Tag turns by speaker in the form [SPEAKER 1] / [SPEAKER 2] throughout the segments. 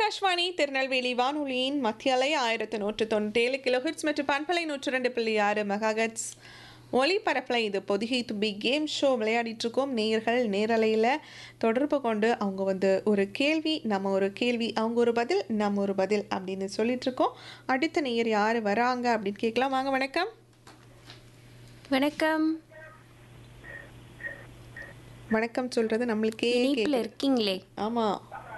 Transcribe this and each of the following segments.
[SPEAKER 1] ஆகாஷ்வாணி திருநெல்வேலி வானொலியின் மத்திய அலை 1197 கிலோஹெர்ட்ஸ் மற்றும் பண்பலை 102.6 மெகாஹெர்ட்ஸ் ஒலிபரப்பில் இது பொதிகை தும்பி கேம் ஷோ விளையாடிட்டு இருக்கோம். நேயர்கள் நேரலையில் தொடர்பு கொண்டு அவங்க ஒரு கேள்வி, நம்ம ஒரு கேள்வி, அவங்க ஒரு பதில், நம்ம ஒரு பதில் அப்படின்னு சொல்லிட்டு இருக்கோம். அடுத்த நேயர் யார் வராங்க அப்படின்னு கேட்கலாம். வாங்க. வணக்கம்.
[SPEAKER 2] வணக்கம்.
[SPEAKER 1] வணக்கம் சொல்றது நம்மளுக்கே
[SPEAKER 2] இணைப்புல இருக்கீங்களே.
[SPEAKER 1] ஆமாம்.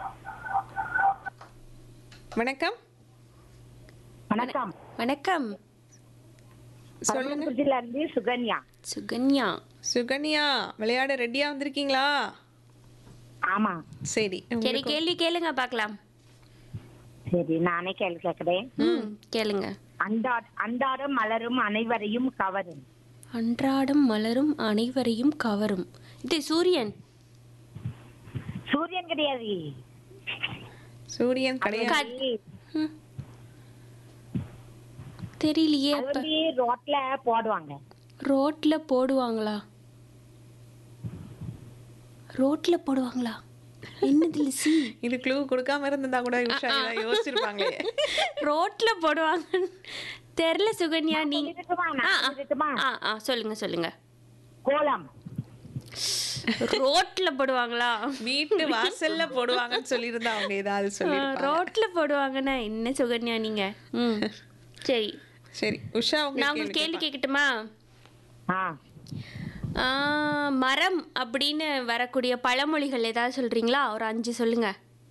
[SPEAKER 1] வணக்கம்.
[SPEAKER 3] வணக்கம்.
[SPEAKER 2] வணக்கம்.
[SPEAKER 1] சொல்லுங்க.
[SPEAKER 3] இருந்து சுகன்யா.
[SPEAKER 2] சுகன்யா.
[SPEAKER 1] சுகன்யா, விளையாட ரெடியா வந்திருக்கீங்களா?
[SPEAKER 3] ஆமா.
[SPEAKER 1] சரி,
[SPEAKER 2] சரி, கேள்வி கேளுங்க பார்க்கலாம்.
[SPEAKER 3] சரி, நானே கேள்வி கேட்கிறேன்.
[SPEAKER 2] கேளுங்க.
[SPEAKER 3] அன்றாடம் மலரும் அனைவரையும் கவரும்.
[SPEAKER 2] அன்றாடம் மலரும் அனைவரையும் கவரும். இது சூரியன்.
[SPEAKER 3] சூரியன் கிடையாது.
[SPEAKER 1] சூரியன் கிடையாது.
[SPEAKER 2] தெரியலையே.
[SPEAKER 3] அது வந்து ரோட்ல போடுவாங்க.
[SPEAKER 2] ரோட்ல போடுவாங்களா? ரோட்ல போடுவாங்களா? என்னது லிசி?
[SPEAKER 1] இது க்ளூ கொடுக்காம இருந்தா கூட உஷா இதை யோசிச்சிருப்பாங்களே.
[SPEAKER 2] ரோட்ல போடுவாங்க தெரியல சுகன்யா. நீங்க
[SPEAKER 3] சொல்லட்டுமா?
[SPEAKER 2] சொல்லுங்க சொல்லுங்க.
[SPEAKER 3] கோலம்.
[SPEAKER 2] ரோட்ல போடுவாங்களா?
[SPEAKER 1] வீட்டு வாசல்ல போடுவாங்கன்னு சொல்லியிருந்தா அவங்க ஏதாவது சொல்லிருப்பாங்க.
[SPEAKER 2] ரோட்ல போடுவாங்கன்னா என்ன சுகன்யா நீங்க? சரி
[SPEAKER 1] சரி உஷா,
[SPEAKER 2] நான் உங்களுக்கு கேள்வி கேட்கட்டுமா?
[SPEAKER 3] ஆ,
[SPEAKER 2] மரம் அப்படின்னு வரக்கூடிய பழமொழிகள் ஏதாவது சொல்றீங்களா? ஒரு 5 சொல்லுங்க.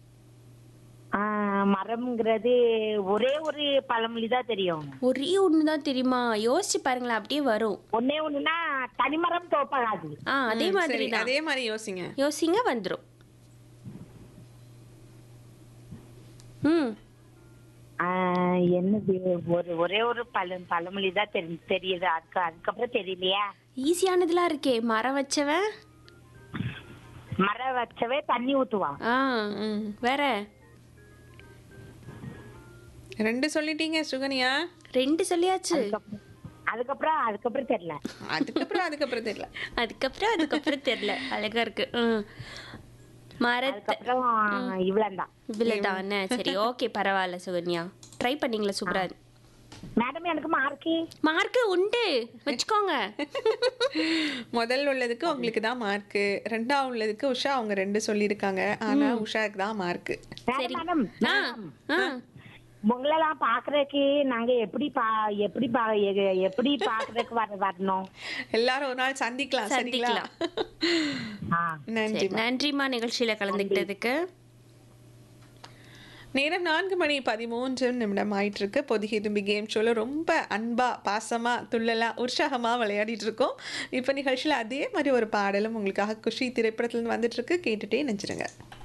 [SPEAKER 3] மரம்ங்கிறது ஒரே ஒரு பழமொழி தான் தெரியும்.
[SPEAKER 2] ஒரே ஒண்ணுதான் தெரியுமா? யோசிச்சு பாருங்களேன், அப்படியே வரும்.
[SPEAKER 3] ஒன்னே ஒண்ணுன்னா தனிமரம் தோப்பாகாது.
[SPEAKER 2] அதே மாதிரி
[SPEAKER 1] சரி, அதே மாதிரி யோசிங்க.
[SPEAKER 2] யோசிங்க, வந்துரும்.
[SPEAKER 3] என்னது? ஒரே ஒரு பழமொழி தான் தெரியுது. அதுக்கப்புறம் தெரியலையா?
[SPEAKER 2] ஈஸியானதுலாம் இருக்கே. மரம் வச்சவன்
[SPEAKER 3] மரம் வச்சவே தண்ணி ஊத்துவான்.
[SPEAKER 2] வேற
[SPEAKER 1] 2 சொல்லிட்டீங்க சுகன்யா.
[SPEAKER 2] 2 சொல்லியாச்சு.
[SPEAKER 3] அதுக்கப்புறம் தெரியல.
[SPEAKER 1] அதுக்கப்புறம் தெரியல.
[SPEAKER 2] அதுக்கப்புறம் தெரியல. அழகா இருக்கு. மரத்தை இவ்வளவுதான். சரி, ஓகே, பரவாயில்ல சுகன்யா. ட்ரை பண்ணீங்களா? சூப்பரா.
[SPEAKER 3] மேடம், எனக்கு
[SPEAKER 2] மார்க்கு உண்டு, வச்சுக்கோங்க.
[SPEAKER 1] முதல் உள்ளதுக்கு உங்களுக்கு தான் மார்க்கு, 2ஆவது உள்ளதுக்கு உஷா அவங்க 2 சொல்லியிருக்காங்க. ஆனா உஷாக்கு தான் மார்க்கு.
[SPEAKER 2] சரி.
[SPEAKER 3] உங்களெல்லாம் பாக்குறதுக்கு நாங்க எப்படி பாக்குறதுக்கு வரணும்?
[SPEAKER 1] எல்லாரும் ஒரு நாள் சந்திக்கலாம்.
[SPEAKER 2] நன்றிமா நிகழ்ச்சியில கலந்துக்கிட்டதுக்கு.
[SPEAKER 1] நேரம் 4:13 ஆயிட்டு இருக்கு. பொதிகை தும்பி கேம் ஷோல ரொம்ப அன்பா, பாசமா, துள்ளலா, உற்சாகமா விளையாடிட்டு இருக்கோம். இப்ப நிகழ்ச்சியில அதே மாதிரி ஒரு பாடலும் உங்களுக்காக குஷி திரைப்படத்துல இருந்து வந்துட்டு இருக்கு. கேட்டுட்டே நெஞ்சிருங்க.